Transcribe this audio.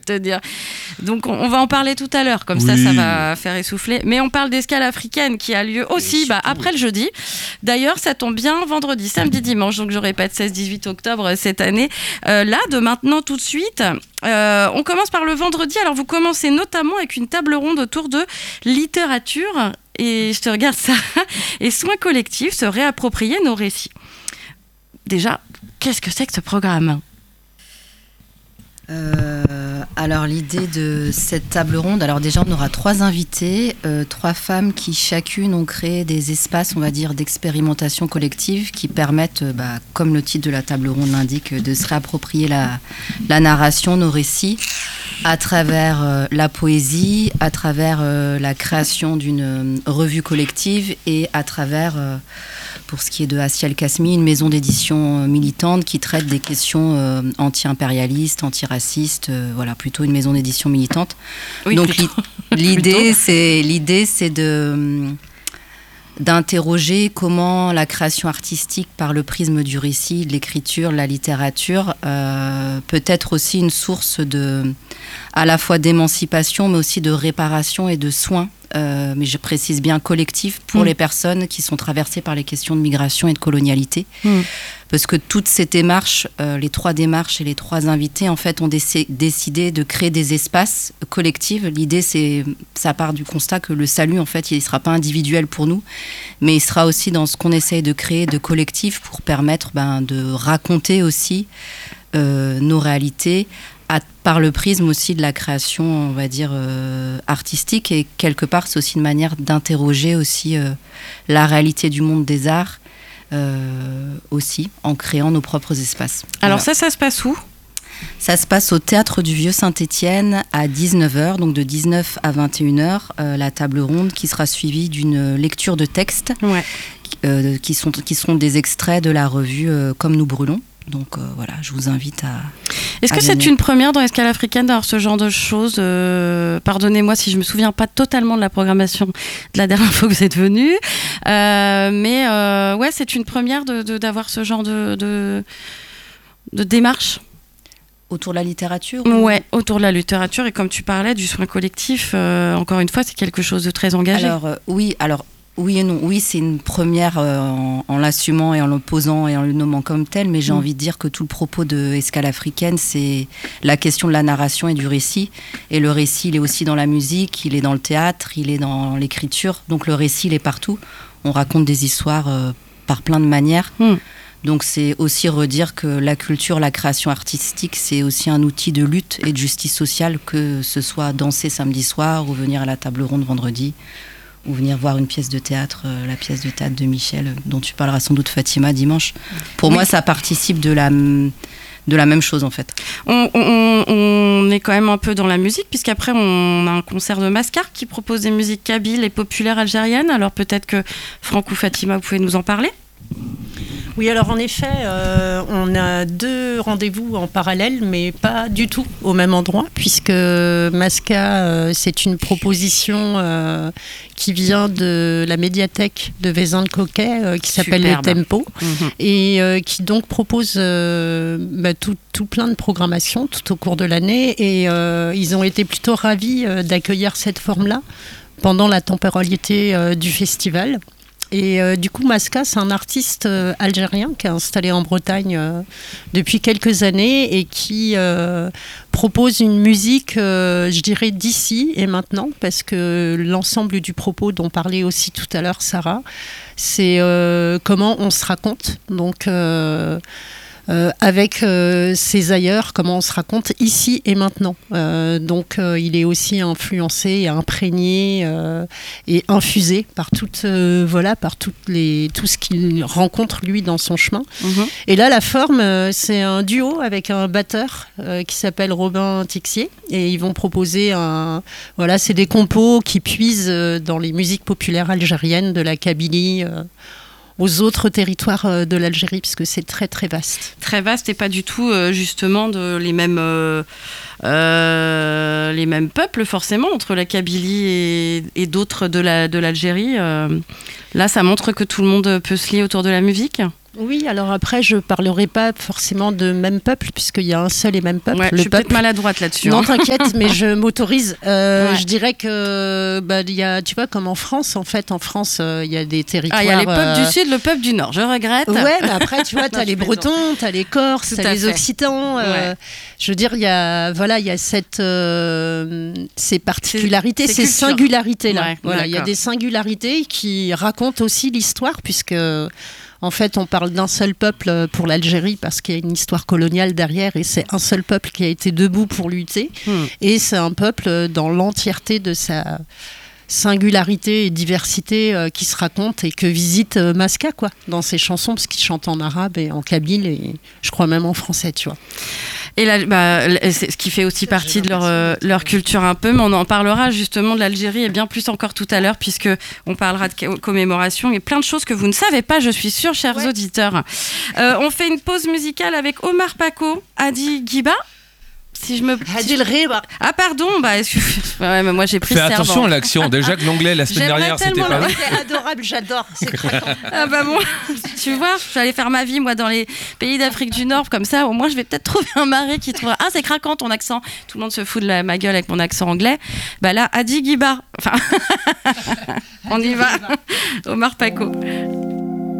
te dire. Donc on va en parler tout à l'heure, comme ça va faire essouffler. Mais on parle d'escale africaine qui a lieu aussi après le jeudi. D'ailleurs, ça tombe bien, vendredi, samedi, dimanche, donc je répète, 16-18 octobre cette année. Là, de maintenant tout de suite, on commence par le vendredi. Alors vous commencez notamment avec une table ronde autour de littérature, et je te regarde ça, et soins collectifs, se réapproprier nos récits. Déjà, qu'est-ce que c'est que ce programme ? Alors l'idée de cette table ronde, alors déjà on aura 3 invités, 3 femmes qui chacune ont créé des espaces, on va dire, d'expérimentation collective qui permettent, comme le titre de la table ronde l'indique, de se réapproprier la narration, nos récits, à travers la poésie, à travers la création d'une revue collective et à travers... pour ce qui est de Assia El Kasmi, une maison d'édition militante qui traite des questions anti-impérialistes, anti-racistes, voilà, plutôt une maison d'édition militante. Oui, donc plutôt. l'idée c'est d'interroger comment la création artistique par le prisme du récit, de l'écriture, de la littérature peut être aussi une source à la fois d'émancipation mais aussi de réparation et de soins. Mais je précise bien collectif pour les personnes qui sont traversées par les questions de migration et de colonialité. Parce que toutes ces démarches, les 3 démarches et les 3 invités, en fait, ont décidé de créer des espaces collectifs. L'idée, ça part du constat que le salut, en fait, il ne sera pas individuel pour nous, mais il sera aussi dans ce qu'on essaye de créer de collectif pour permettre de raconter aussi nos réalités, par le prisme aussi de la création, on va dire, artistique. Et quelque part, c'est aussi une manière d'interroger aussi la réalité du monde des arts, aussi, en créant nos propres espaces. Alors ça se passe où ? Ça se passe au Théâtre du Vieux Saint-Étienne à 19h, donc de 19 à 21h, la table ronde qui sera suivie d'une lecture de textes qui seront des extraits de la revue Comme nous brûlons. Donc voilà, je vous invite à... Est-ce que c'est une première dans Escale africaine d'avoir ce genre de choses Pardonnez-moi si je me souviens pas totalement de la programmation de la dernière fois que vous êtes venus. Mais c'est une première d'avoir ce genre de démarche. Autour de la littérature Ouais, autour de la littérature. Et comme tu parlais du soin collectif, encore une fois, c'est quelque chose de très engagé. Oui et non. Oui, c'est une première en l'assumant et en le posant et en le nommant comme tel, mais j'ai envie de dire que tout le propos de Escale africaine, c'est la question de la narration et du récit. Et le récit, il est aussi dans la musique, il est dans le théâtre, il est dans l'écriture. Donc le récit, il est partout. On raconte des histoires par plein de manières. Donc c'est aussi redire que la culture, la création artistique, c'est aussi un outil de lutte et de justice sociale, que ce soit danser samedi soir ou venir à la table ronde vendredi, ou venir voir une pièce de théâtre, la pièce de théâtre de Michel, dont tu parleras sans doute, Fatima, dimanche. Pour moi, ça participe de la même chose, en fait. On est quand même un peu dans la musique, puisqu'après, on a un concert de Mascar qui propose des musiques kabyles et populaires algériennes. Alors peut-être que Franck ou Fatima, vous pouvez nous en parler ? Oui, alors en effet, on a 2 rendez-vous en parallèle, mais pas du tout au même endroit, puisque Masca, c'est une proposition qui vient de la médiathèque de Vezin-le-Coquet, qui s'appelle Les Tempos, et qui donc propose tout plein de programmations tout au cours de l'année, et ils ont été plutôt ravis d'accueillir cette forme-là pendant la temporalité du festival. Et du coup, Masca, c'est un artiste algérien qui est installé en Bretagne depuis quelques années et qui propose une musique, je dirais, d'ici et maintenant, parce que l'ensemble du propos dont parlait aussi tout à l'heure Sarah, c'est comment on se raconte. Donc... avec ses ailleurs, comment on se raconte ici et maintenant. Donc il est aussi influencé et imprégné et infusé par tout ce qu'il rencontre lui dans son chemin. Et là, la forme, c'est un duo avec un batteur qui s'appelle Robin Tixier, et ils vont proposer c'est des compos qui puisent dans les musiques populaires algériennes, de la Kabylie, aux autres territoires de l'Algérie, puisque c'est très très vaste. Très vaste, et pas du tout justement les mêmes peuples forcément, entre la Kabylie et d'autres de l'Algérie. Là, ça montre que tout le monde peut se lier autour de la musique. Oui, alors après, je parlerai pas forcément de même peuple, puisqu'il y a un seul et même peuple. Ouais, je suis peut-être maladroite là-dessus. Non, t'inquiète, mais je m'autorise. Je dirais que, y a, tu vois, comme en France, il y a des territoires... il y a les peuples du Sud, le peuple du Nord, je regrette. Ouais, mais après, tu vois, t'as les Bretons, t'as les Corses, t'as les Occitans. Je veux dire, il y a ces particularités, ces singularités-là. Ouais, voilà, il y a des singularités qui racontent aussi l'histoire, puisque... En fait, on parle d'un seul peuple pour l'Algérie parce qu'il y a une histoire coloniale derrière et c'est un seul peuple qui a été debout pour lutter. Et c'est un peuple dans l'entièreté de sa singularité et diversité qui se raconte et que visite Masca, quoi, dans ses chansons, parce qu'il chante en arabe et en kabyle et je crois même en français, tu vois. Et là, c'est ce qui fait aussi partie de leur culture un peu, mais on en parlera justement de l'Algérie et bien plus encore tout à l'heure, puisque on parlera de commémoration et plein de choses que vous ne savez pas, je suis sûre, chers auditeurs. On fait une pause musicale avec Omar Paco, Hadi Guiba. Ah pardon, mais moi j'ai pris. Fais attention à l'accent. Déjà que l'anglais la semaine dernière c'était pas. C'est adorable, j'adore. C'est craquant. Ah bon, tu vois, j'allais faire ma vie moi dans les pays d'Afrique du Nord comme ça. Au moins je vais peut-être trouver un mari qui trouve. Ah c'est craquant ton accent. Tout le monde se fout de ma gueule avec mon accent anglais. Là, Hadi Guiba. On y va. Omar Paco.